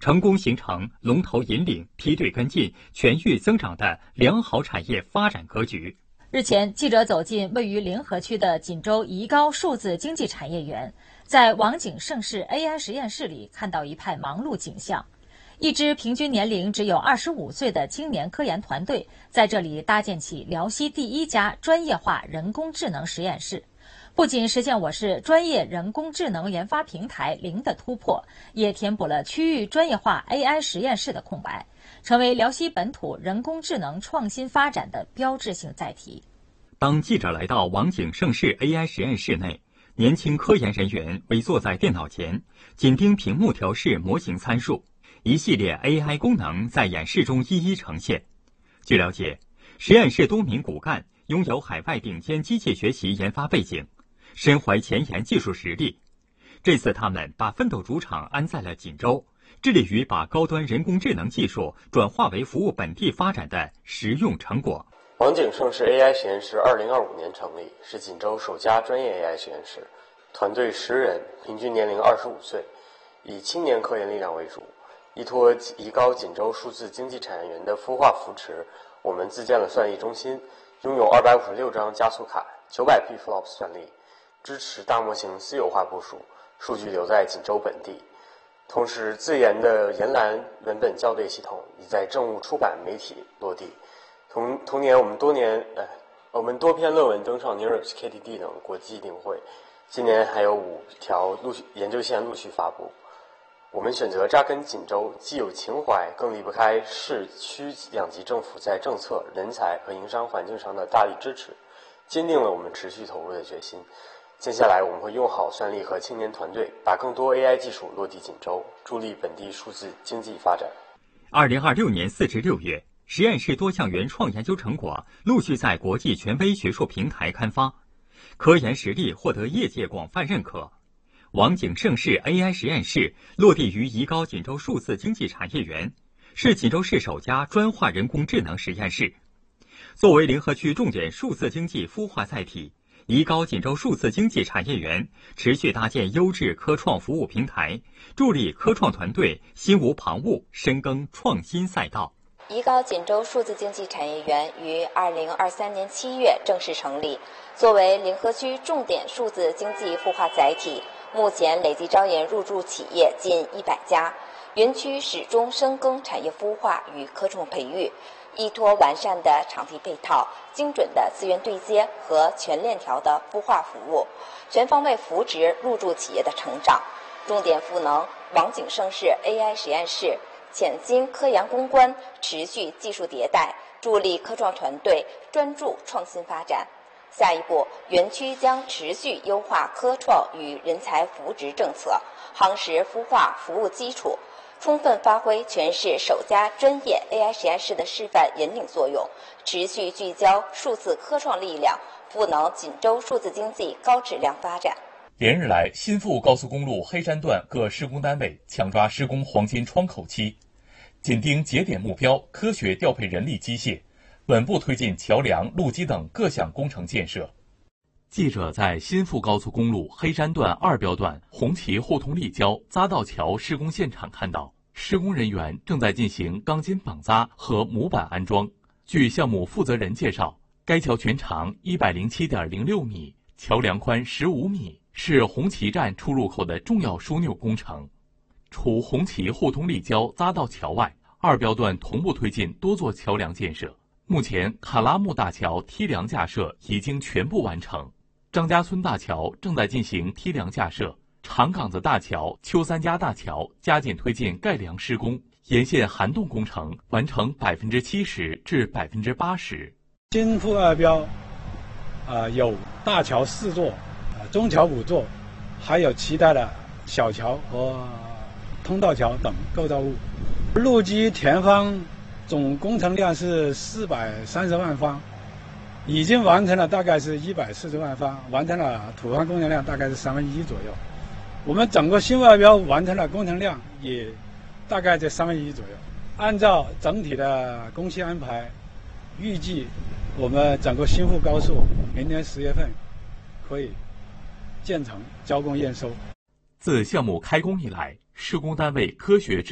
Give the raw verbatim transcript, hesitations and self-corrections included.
成功形成龙头引领、梯队跟进、全域增长的良好产业发展格局。 日前，记者走进位于临河区的锦州宜高数字经济产业园，在网景盛世 A I 实验室里看到一派忙碌景象。一支平均年龄只有二十五岁的青年科研团队在这里搭建起辽西第一家专业化人工智能实验室，不仅实现我市专业人工智能研发平台零的突破，也填补了区域专业化 A I 实验室的空白，成为辽西本土人工智能创新发展的标志性载体。 当记者来到网景盛世 A I 实验室内，年轻科研人员围坐在电脑前，紧盯屏幕调试模型参数，一系列 A I 功能在演示中一一呈现。据了解，实验室多名骨干拥有海外顶尖机械学习研发背景，身怀前沿技术实力。这次他们把奋斗主场安在了锦州，致力于把高端人工智能技术转化为服务本地发展的实用成果。 网景盛世 A I 实验室二零二五年成立，是锦州首家专业 A I 实验室，团队十人，平均年龄二十五岁，以青年科研力量为主。依托宜高锦州数字经济产业园的孵化扶持，我们自建了算力中心，拥有二百五十六张加速卡、九百 P flops 算力，支持大模型私有化部署，数据留在锦州本地。同时，自研的研蓝文本校对系统已在政务出版媒体落地。同同年，我们多年呃，我们多篇论文登上 NeurIPS K D D 等国际定会，今年还有五条陆续研究线陆续发布。我们选择扎根锦州，既有情怀，更离不开市区两级政府在政策、人才和营商环境上的大力支持，坚定了我们持续投入的决心。接下来，我们会用好算力和青年团队，把更多 A I 技术落地锦州，助力本地数字经济发展。 二零二六年四至六月，实验室多项原创研究成果陆续在国际权威学术平台刊发，科研实力获得业界广泛认可。网景盛世 A I 实验室落地于宜高锦州数字经济产业园，是锦州市首家专化人工智能实验室。作为临河区重点数字经济孵化载体，宜高锦州数字经济产业园持续搭建优质科创服务平台，助力科创团队心无旁骛，深耕创新赛道。 宜高锦州数字经济产业园于二零二三年七月正式成立，作为临河区重点数字经济孵化载体，目前累计招研入驻企业近一百家，园区始终深耕产业孵化与科创培育，依托完善的场地配套、精准的资源对接和全链条的孵化服务，全方位扶植入驻企业的成长，重点赋能网景盛世 A I 实验室，潜心科研攻关，持续技术迭代，助力科创团队专注创新发展。下一步，园区将持续优化科创与人才扶植政策，夯实孵化服务基础，充分发挥全市首家专业 A I 实验室的示范引领作用，持续聚焦数字科创力量，赋能锦州数字经济高质量发展。 连日来，新富高速公路黑山段各施工单位抢抓施工黄金窗口期，紧盯节点目标，科学调配人力机械，稳步推进桥梁、路基等各项工程建设。记者在新富高速公路黑山段二标段红旗互通立交匝道桥施工现场看到，施工人员正在进行钢筋绑扎和模板安装。据项目负责人介绍，该桥全长一百零七点零六米，桥梁宽十五米，是红旗站出入口的重要枢纽工程。除红旗互通立交匝道桥外，二标段同步推进多座桥梁建设。目前，卡拉木大桥梯梁架设已经全部完成，张家村大桥正在进行梯梁架设，长岗子大桥、邱三家大桥加紧推进盖梁施工，沿线涵洞工程完成百分之七十至百分之八十。 新富二标，呃，有大桥四座，呃，中桥五座，还有其他的小桥和通道桥等构造物。路基填方总工程量是四百三十万方，已经完成了大概是一百四十万方，完成了土方工程量大概是三分之一左右。我们整个新富二标完成了工程量也大概在三分之一左右。按照整体的工期安排，预计我们整个新富高速明年十月份可以建成交工验收。 自项目开工以来，施工单位科学